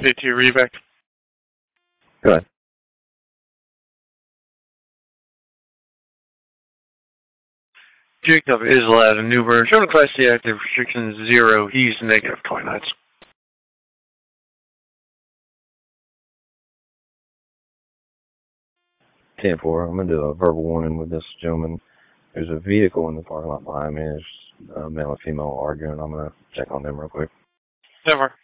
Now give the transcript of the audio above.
JT, read you back. Go ahead. Jacob is allowed a new version. Shown Class C active restriction 0. He's negative 29. 10-4. I'm going to do a verbal warning with this gentleman. There's a vehicle in the parking lot behind me. There's a male and female arguing. I'm going to check on them real quick. Never.